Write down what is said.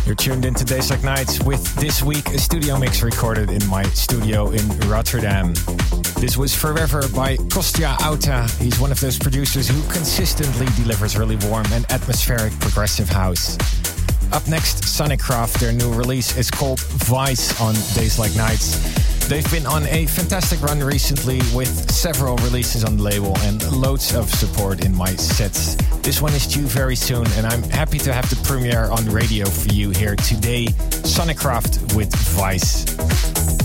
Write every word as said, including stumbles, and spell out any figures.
You're tuned into Days Like Nights with this week a studio mix recorded in my studio in Rotterdam. This was Forever by Kostja Auta. He's one of those producers who consistently delivers really warm and atmospheric progressive house. Up next, Sonicraft. Their new release is called Vice on Days Like Nights. They've been on a fantastic run recently with several releases on the label and loads of support in my sets. This one is due very soon and I'm happy to have the premiere on radio for you here today. Sonicraft with Vice.